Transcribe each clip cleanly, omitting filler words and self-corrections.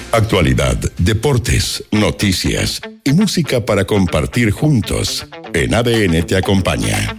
Actualidad, deportes, noticias y música para compartir juntos. En ADN te acompaña.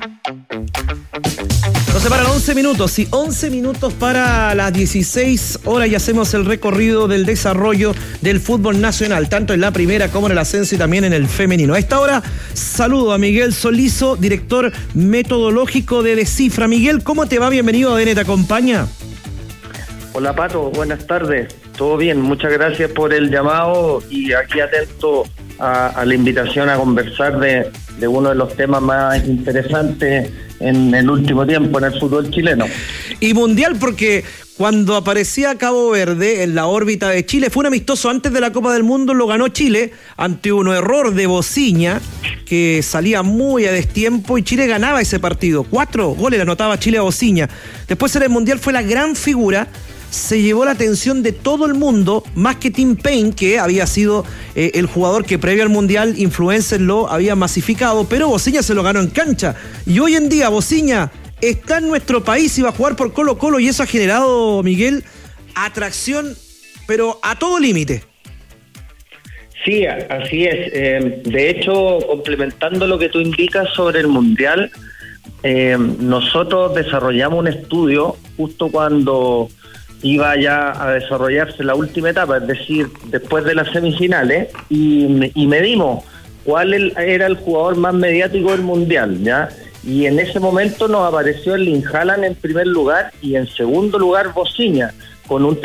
Nos separan 11 minutos, sí, 11 minutos para las 16 horas y hacemos el recorrido del desarrollo del fútbol nacional, tanto en la primera como en el ascenso y también en el femenino. A esta hora saludo a Miguel Solizo, director metodológico de Descifra. Miguel, ¿cómo te va? Bienvenido a ADN te acompaña. Hola Pato, buenas tardes. Todo bien, muchas gracias por el llamado y aquí atento a la invitación a conversar de uno de los temas más interesantes en el último tiempo en el fútbol chileno. Y mundial, porque cuando aparecía Cabo Verde en la órbita de Chile, fue un amistoso antes de la Copa del Mundo, lo ganó Chile ante un error de Bociña que salía muy a destiempo y Chile ganaba ese partido. 4 goles anotaba Chile a Bociña. Después en el mundial fue la gran figura. Se llevó la atención de todo el mundo, más que Tim Payne, que había sido el jugador que previo al Mundial influencers lo había masificado, pero Bociña se lo ganó en cancha. Y hoy en día Bociña está en nuestro país y va a jugar por Colo-Colo y eso ha generado, Miguel, atracción, pero a todo límite. Sí, así es. De hecho, complementando lo que tú indicas sobre el Mundial, nosotros desarrollamos un estudio justo cuando iba ya a desarrollarse la última etapa, es decir, después de las semifinales, y medimos cuál era el jugador más mediático del Mundial, ¿ya? Y en ese momento nos apareció Erling Haaland en primer lugar y en segundo lugar Bociña, con un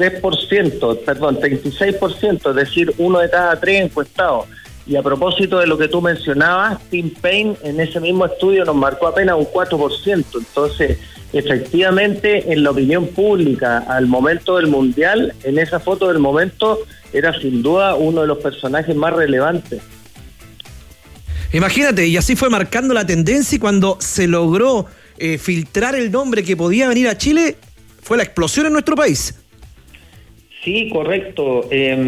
36%, es decir, 1 de cada 3 encuestados. Y a propósito de lo que tú mencionabas, Tim Payne en ese mismo estudio nos marcó apenas un 4%. Entonces, efectivamente, en la opinión pública, al momento del Mundial, en esa foto del momento, era sin duda uno de los personajes más relevantes. Imagínate, y así fue marcando la tendencia, y cuando se logró filtrar el nombre que podía venir a Chile, fue la explosión en nuestro país. Sí, correcto.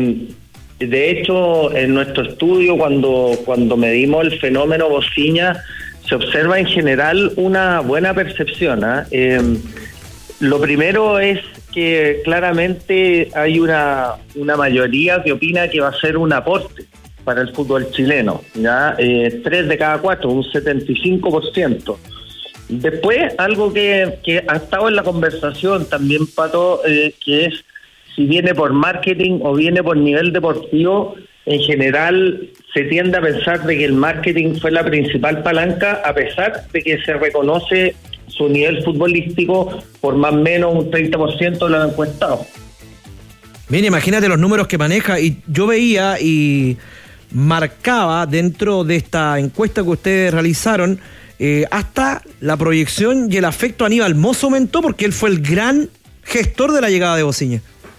De hecho, en nuestro estudio, cuando medimos el fenómeno Bociña, se observa en general una buena percepción, ¿eh? Lo primero es que claramente hay una mayoría que opina que va a ser un aporte para el fútbol chileno, ¿ya? 3 de cada 4, un 75%. Después, algo que ha estado en la conversación también, Pato, que es si viene por marketing o viene por nivel deportivo. En general se tiende a pensar de que el marketing fue la principal palanca, a pesar de que se reconoce su nivel futbolístico por más o menos un 30% de los encuestados. Mira, imagínate los números que maneja, y yo veía y marcaba dentro de esta encuesta que ustedes realizaron, hasta la proyección y el afecto a Aníbal Mozo aumentó porque él fue el gran gestor de la llegada de Bociña.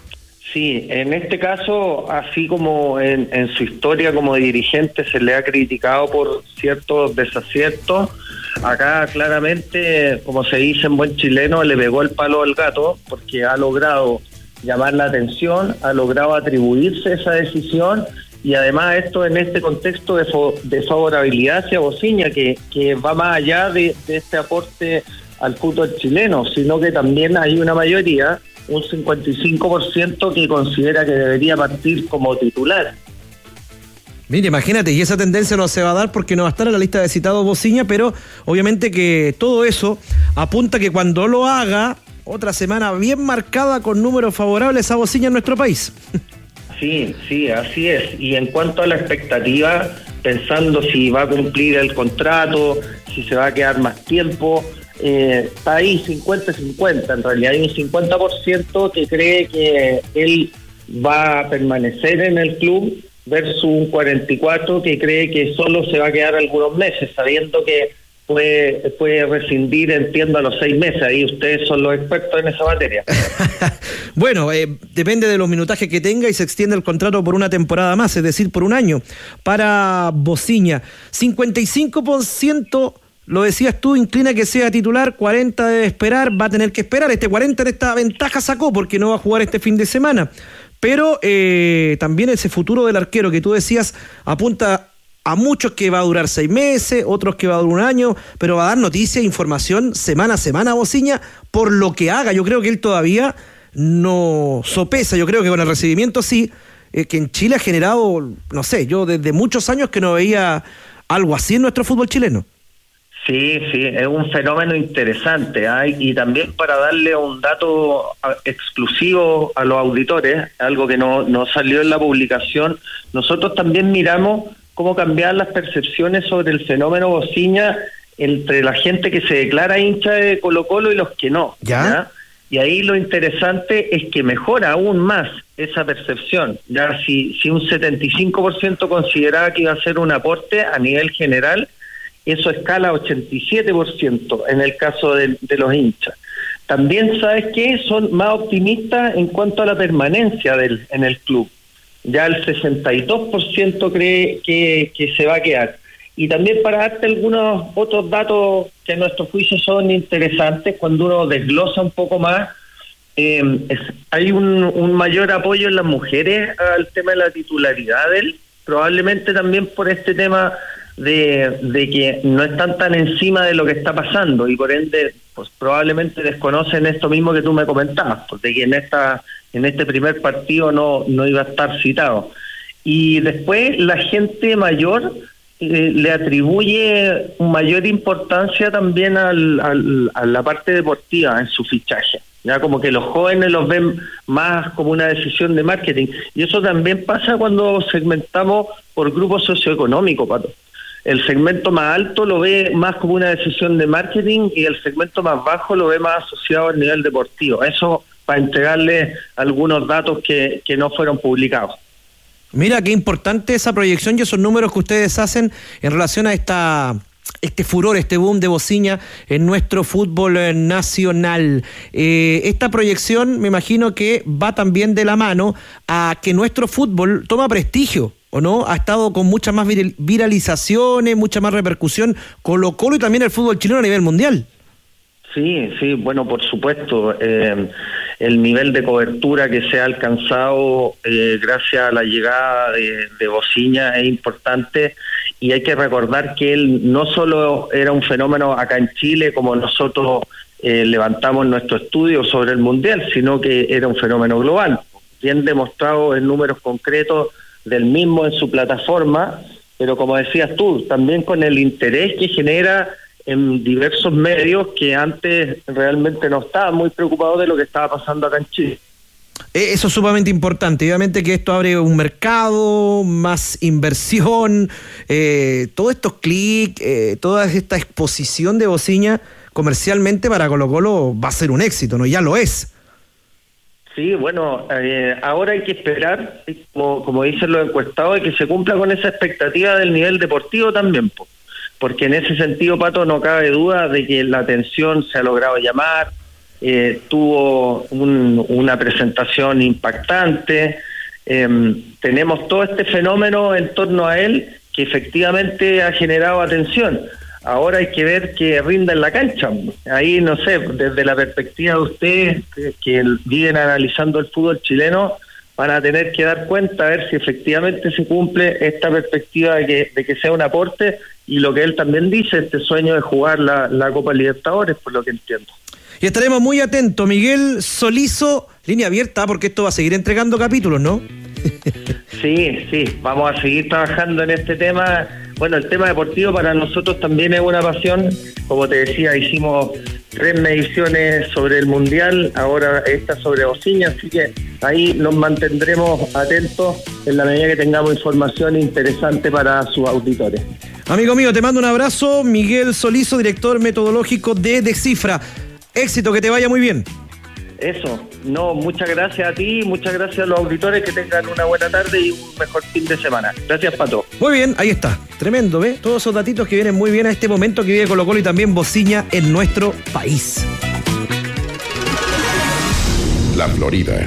Sí, en este caso, así como en su historia como dirigente se le ha criticado por ciertos desaciertos, acá claramente, como se dice en buen chileno, le pegó el palo al gato porque ha logrado llamar la atención, ha logrado atribuirse esa decisión y además esto en este contexto de favorabilidad hacia Bociña que va más allá de este aporte al fútbol chileno, sino que también hay una mayoría, un 55% que considera que debería partir como titular. Mire, imagínate, y esa tendencia no se va a dar porque no va a estar en la lista de citados Bociña, pero obviamente que todo eso apunta que cuando lo haga, otra semana bien marcada con números favorables a Bociña en nuestro país. Sí, así es. Y en cuanto a la expectativa, pensando si va a cumplir el contrato, si se va a quedar más tiempo, está ahí 50-50, en realidad hay un 50% que cree que él va a permanecer en el club versus un 44% que cree que solo se va a quedar algunos meses, sabiendo que puede rescindir, entiendo, a los 6 meses. Ahí ustedes son los expertos en esa materia. Bueno, depende de los minutajes que tenga y se extiende el contrato por una temporada más, es decir, por un año. Para Bociña, 55%, lo decías tú, inclina que sea titular, 40% debe esperar, va a tener que esperar. 40% en esta ventaja sacó porque no va a jugar este fin de semana. Pero también ese futuro del arquero que tú decías apunta a muchos que va a durar 6 meses, otros que va a durar 1 año, pero va a dar noticias, información semana a semana a Bociña por lo que haga. Yo creo que él todavía no sopesa, yo creo que con el recibimiento sí, que en Chile ha generado, no sé, yo desde muchos años que no veía algo así en nuestro fútbol chileno. Sí, es un fenómeno interesante, ¿eh? Y también para darle un dato exclusivo a los auditores, algo que no salió en la publicación, nosotros también miramos cómo cambiar las percepciones sobre el fenómeno Bociña entre la gente que se declara hincha de Colo-Colo y los que no. ¿Ya? Y ahí lo interesante es que mejora aún más esa percepción. Ya si un 75% consideraba que iba a ser un aporte a nivel general, eso escala a 87% en el caso de los hinchas. También, ¿sabes qué? Son más optimistas en cuanto a la permanencia en el club. Ya el 62% cree que se va a quedar. Y también para darte algunos otros datos que a nuestro juicio son interesantes, cuando uno desglosa un poco más, hay un mayor apoyo en las mujeres al tema de la titularidad de él, probablemente también por este tema de que no están tan encima de lo que está pasando y por ende pues probablemente desconocen esto mismo que tú me comentabas, porque en este primer partido no iba a estar citado. Y después la gente mayor le atribuye mayor importancia también a la parte deportiva en su fichaje. Ya como que los jóvenes los ven más como una decisión de marketing. Y eso también pasa cuando segmentamos por grupo socioeconómico, Pato. El segmento más alto lo ve más como una decisión de marketing y el segmento más bajo lo ve más asociado al nivel deportivo. Eso para entregarle algunos datos que no fueron publicados. Mira, qué importante esa proyección y esos números que ustedes hacen en relación a este furor, este boom de Bociña en nuestro fútbol nacional. Esta proyección me imagino que va también de la mano a que nuestro fútbol toma prestigio, ¿o no? Ha estado con muchas más viralizaciones, mucha más repercusión Colo-Colo y también el fútbol chileno a nivel mundial. Sí, bueno, por supuesto, el nivel de cobertura que se ha alcanzado gracias a la llegada de Bociña es importante y hay que recordar que él no solo era un fenómeno acá en Chile como nosotros levantamos nuestro estudio sobre el Mundial, sino que era un fenómeno global, bien demostrado en números concretos del mismo en su plataforma, pero como decías tú, también con el interés que genera en diversos medios que antes realmente no estaban muy preocupados de lo que estaba pasando acá en Chile. Eso es sumamente importante, obviamente que esto abre un mercado, más inversión, todos estos clics, toda esta exposición de Bociña comercialmente para Colo-Colo va a ser un éxito, ¿no? Ya lo es. Sí, bueno, ahora hay que esperar, como dicen los encuestados, que se cumpla con esa expectativa del nivel deportivo también, porque en ese sentido, Pato, no cabe duda de que la atención se ha logrado llamar, tuvo una presentación impactante, tenemos todo este fenómeno en torno a él que efectivamente ha generado atención. Ahora hay que ver que rinda en la cancha. Ahí, no sé, desde la perspectiva de ustedes que viven analizando el fútbol chileno, van a tener que dar cuenta a ver si efectivamente se cumple esta perspectiva de que sea un aporte y lo que él también dice, este sueño de jugar la Copa Libertadores, por lo que entiendo. Y estaremos muy atentos. Miguel Solizo, línea abierta, porque esto va a seguir entregando capítulos, ¿no? Sí, vamos a seguir trabajando en este tema. Bueno, el tema deportivo para nosotros también es una pasión. Como te decía, hicimos 3 mediciones sobre el Mundial, ahora esta sobre Bociña, así que ahí nos mantendremos atentos en la medida que tengamos información interesante para sus auditores. Amigo mío, te mando un abrazo. Miguel Solizo, director metodológico de Descifra. Éxito, que te vaya muy bien. Eso, muchas gracias a ti, muchas gracias a los auditores, que tengan una buena tarde y un mejor fin de semana. Gracias, Pato. Muy bien, ahí está, tremendo, ¿ves? Todos esos datitos que vienen muy bien a este momento que vive Colo-Colo y también Bociña en nuestro país. La Florida.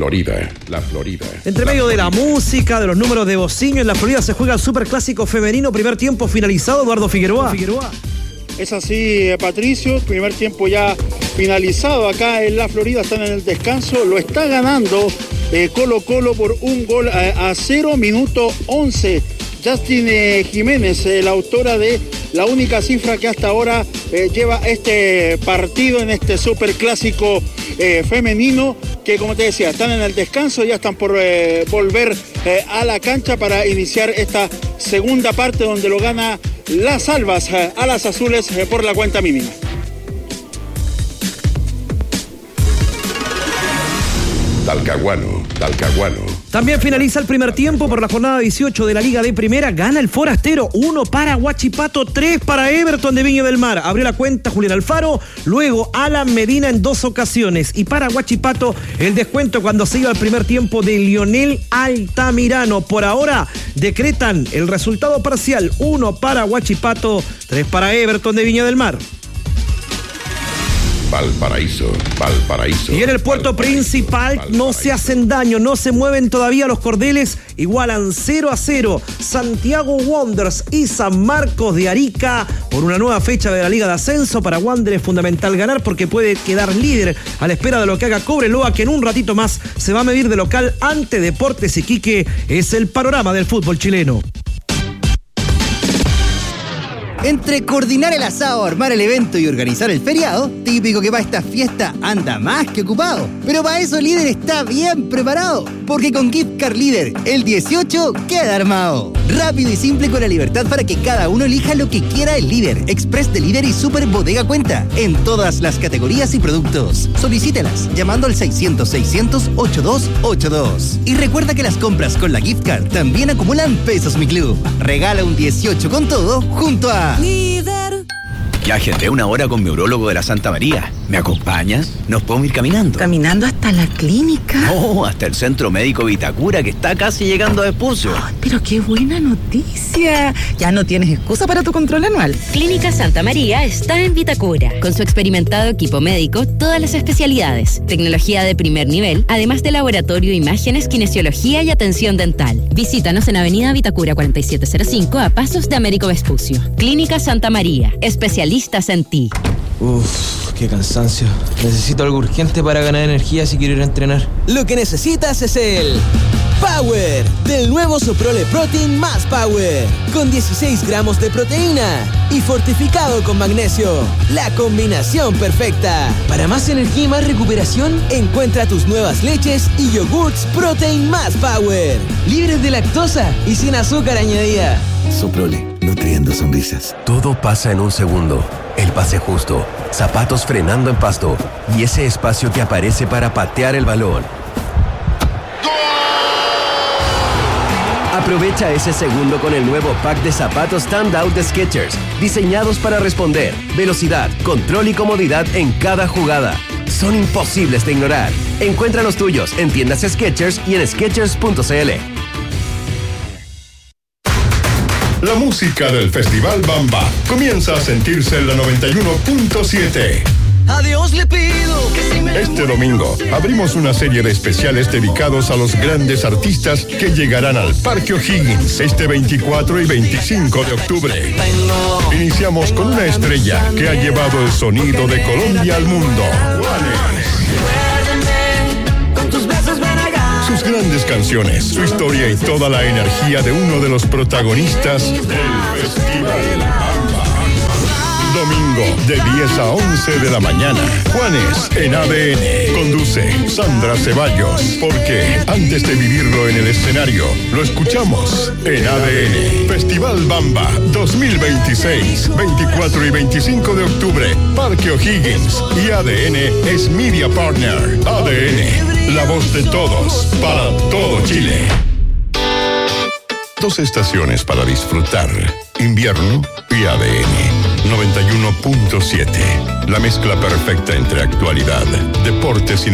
Entre medio de la música, de los números de Bociña, en la Florida se juega el Superclásico femenino, primer tiempo finalizado, Eduardo Figueroa. Es así, Patricio, primer tiempo ya finalizado acá en la Florida, están en el descanso, lo está ganando Colo-Colo por 1-0, minuto 11. Justin Jiménez, la autora de la única cifra que hasta ahora lleva este partido en este superclásico femenino, que como te decía, están en el descanso, ya están por volver a la cancha para iniciar esta segunda parte donde lo gana las Albas a las Azules por la cuenta mínima. Talcahuano. También finaliza el primer tiempo por la jornada 18 de la Liga de Primera. Gana el Forastero, 1 para Huachipato, 3 para Everton de Viña del Mar. Abrió la cuenta Julián Alfaro, luego Alan Medina en 2 ocasiones. Y para Huachipato, el descuento cuando se iba al primer tiempo de Lionel Altamirano. Por ahora, decretan el resultado parcial, 1 para Huachipato, 3 para Everton de Viña del Mar. Valparaíso. Y en el puerto principal no se hacen daño, no se mueven todavía los cordeles, igualan 0-0 Santiago Wanderers y San Marcos de Arica por una nueva fecha de la Liga de Ascenso. Para Wander es fundamental ganar porque puede quedar líder a la espera de lo que haga Cobreloa, que en un ratito más se va a medir de local ante Deportes Iquique. Es el panorama del fútbol chileno. Entre coordinar el asado, armar el evento y organizar el feriado, típico que para esta fiesta anda más que ocupado. Pero para eso Líder está bien preparado, porque con Gift Card Líder, el 18 queda armado. Rápido y simple con la libertad para que cada uno elija lo que quiera el Líder, Express de Líder y Super Bodega Cuenta, en todas las categorías y productos. Solicítelas llamando al 600-600-8282. Y recuerda que las compras con la Gift Card también acumulan pesos Mi Club. Regala un 18 con todo junto a Líder. Ya agendé una hora con mi urólogo de la Santa María. ¿Me acompañas? ¿Nos podemos ir caminando? ¿Caminando hasta la clínica? No, hasta el Centro Médico Vitacura, que está casi llegando a Vespucio. Oh, pero qué buena noticia. Ya no tienes excusa para tu control anual. Clínica Santa María está en Vitacura. Con su experimentado equipo médico, todas las especialidades, tecnología de primer nivel, además de laboratorio, imágenes, kinesiología y atención dental. Visítanos en Avenida Vitacura 4705 a pasos de Américo Vespucio. Clínica Santa María, especialistas en ti. Uf, qué cansancio. Necesito algo urgente para ganar energía si quiero ir a entrenar. Lo que necesitas es el Power del nuevo Soprole Protein más Power, con 16 gramos de proteína y fortificado con magnesio. La combinación perfecta. Para más energía y más recuperación, encuentra tus nuevas leches y yogurts Protein más Power, libres de lactosa y sin azúcar añadida. Soprole, nutriendo sonrisas. Todo pasa en un segundo. El pase justo, zapatos frenando en pasto y ese espacio que aparece para patear el balón. Aprovecha ese segundo con el nuevo pack de zapatos Standout de Skechers, diseñados para responder, velocidad, control y comodidad en cada jugada. Son imposibles de ignorar. Encuentra los tuyos en tiendas Skechers y en Skechers.cl. La música del Festival Bamba comienza a sentirse en la 91.7. A Dios le pido que si me... Este domingo abrimos una serie de especiales dedicados a los grandes artistas que llegarán al Parque O'Higgins este 24 y 25 de octubre. Iniciamos con una estrella que ha llevado el sonido de Colombia al mundo. Juanes. Sus grandes canciones, su historia y toda la energía de uno de los protagonistas del Festival Bamba. Domingo, de 10 a 11 de la mañana. Juanes en ADN. Conduce Sandra Ceballos. Porque antes de vivirlo en el escenario, lo escuchamos en ADN. Festival Bamba 2026, 24 y 25 de octubre. Parque O'Higgins. Y ADN es Media Partner. ADN, la voz de todos, para todo Chile. Dos estaciones para disfrutar. Invierno y ADN. 91.7. La mezcla perfecta entre actualidad, deportes y